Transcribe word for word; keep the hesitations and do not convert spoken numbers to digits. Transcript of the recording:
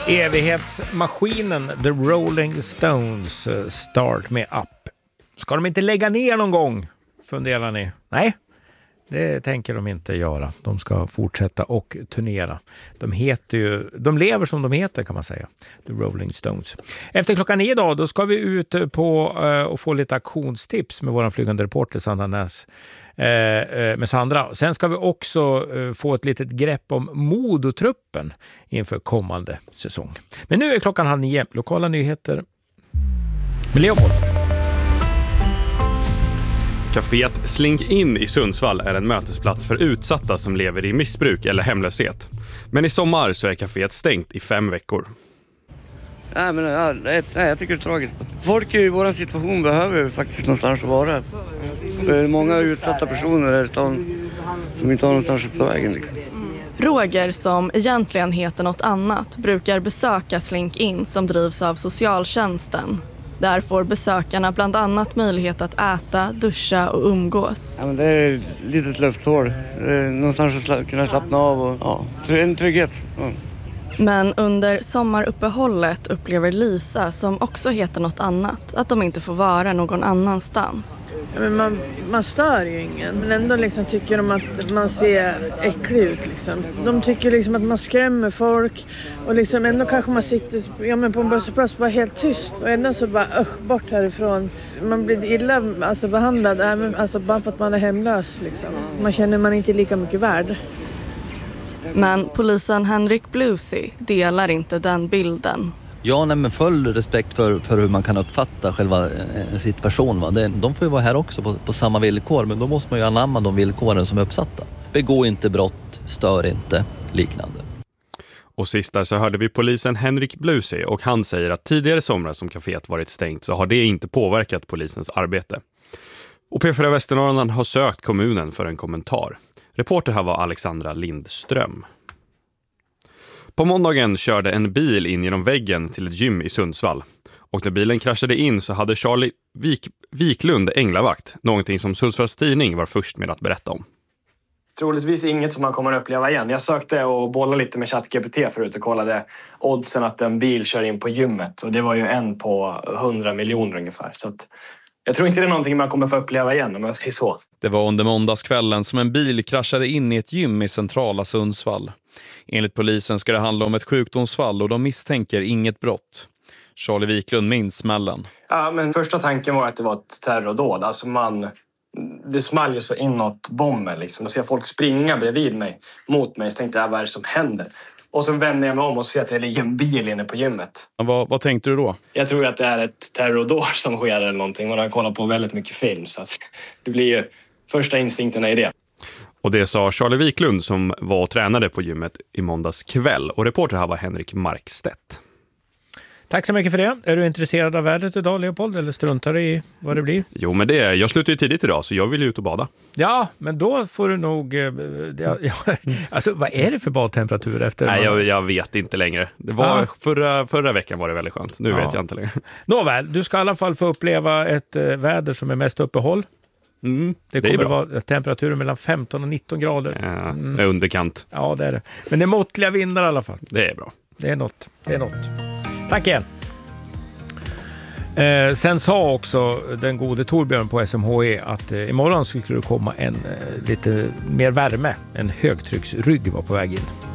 Evighetsmaskinen The Rolling Stones start med Up. Ska de inte lägga ner någon gång? Funderar ni? Nej, det tänker de inte göra. De ska fortsätta och turnera. De heter ju, de lever som de heter kan man säga. The Rolling Stones. Efter klockan nio idag, då ska vi ut på uh, och få lite aktionstips med våran flygande reporter Sandra Näs. Uh, uh, med Sandra. Sen ska vi också uh, få ett litet grepp om Modotruppen inför kommande säsong. Men nu är klockan halv nio. Lokala nyheter med Leopold. Caféet Slink In i Sundsvall är en mötesplats för utsatta som lever i missbruk eller hemlöshet. Men i sommar så är caféet stängt i fem veckor. Nej, men, ja, nej, jag tycker det är tragiskt. Folk i vår situation behöver faktiskt någonstans att vara. Det är många utsatta personer här i stan som inte har någonstans att ta vägen. Liksom. Roger, som egentligen heter något annat, brukar besöka Slink In som drivs av socialtjänsten. Där får besökarna bland annat möjlighet att äta, duscha och umgås. Ja, men det är ett litet lufthål. Någonstans att kunna slappna av och ja, en trygghet. Ja. Men under sommaruppehållet upplever Lisa, som också heter något annat, att de inte får vara någon annanstans. Ja, men man, man stör ju ingen, men ändå liksom tycker de att man ser äcklig ut. Liksom. De tycker liksom att man skrämmer folk och liksom ändå kanske man sitter ja, men på en bussplats bara helt tyst och ändå så bara ösch, bort härifrån. Man blir illa alltså, behandlad även, alltså, bara för att man är hemlös. Liksom. Man känner man inte lika mycket värd. Men polisen Henrik Blusey delar inte den bilden. Ja, nej, men full respekt för, för hur man kan uppfatta själva en situation. Va? Det, de får ju vara här också på, på samma villkor, men då måste man ju anamma de villkoren som är uppsatta. Begå inte brott, stör inte, liknande. Och sist där så hörde vi polisen Henrik Blusey och han säger att tidigare somrar som kaféet varit stängt så har det inte påverkat polisens arbete. Och P fyra Västernorrland har sökt kommunen för en kommentar. Reporter här var Alexandra Lindström. På måndagen körde en bil in genom väggen till ett gym i Sundsvall. Och när bilen kraschade in så hade Charlie Vik- Wiklund änglavakt. Någonting som Sundsvalls tidning var först med att berätta om. Troligtvis inget som man kommer att uppleva igen. Jag sökte och bollade lite med ChatGPT förut och kollade oddsen att en bil kör in på gymmet. Och det var ju en på hundra miljoner ungefär. Så att jag tror inte det är någonting man kommer få uppleva igen om jag säger så. Det var under måndagskvällen som en bil kraschade in i ett gym i centrala Sundsvall. Enligt polisen ska det handla om ett sjukdomsfall och de misstänker inget brott. Charlie Wiklund minns smällen. Ja, men första tanken var att det var ett terrordåd. Alltså man, det small ju så inåt bomber liksom. Då ser jag folk springa bredvid mig, mot mig. Så tänkte jag, vad är det som händer? Och så vänder jag mig om och ser att det ligger en bil inne på gymmet. Vad, vad tänkte du då? Jag tror att det är ett terrordåd som sker eller någonting. Man har kollat på väldigt mycket film så att det blir ju första instinkterna i det. Och det sa Charlie Wiklund som var och tränade på gymmet i måndags kväll. Och reporter här var Henrik Markstedt. Tack så mycket för det. Är du intresserad av vädret idag, Leopold? Eller struntar du i vad det blir? Jo, men det är, jag slutar ju tidigt idag så jag vill ju ut och bada. Ja, men då får du nog... Ja, ja, alltså, vad är det för badtemperatur efter? Nej, jag, jag vet inte längre. Det var, ja. förra, förra veckan var det väldigt skönt. Nu ja. vet jag inte längre. Nåväl, du ska i alla fall få uppleva ett äh, väder som är mest uppehåll. Mm, det, det kommer att vara temperaturer mellan femton och nitton grader. Ja, mm. Underkant. Ja, det är det. Men det är måttliga vindar i alla fall. Det är bra. Det är något. Det är något. Tack igen. Eh, sen sa också den gode Torbjörn på S M H E att eh, imorgon skulle det komma en eh, lite mer värme. En högtrycksrygg var på väg in.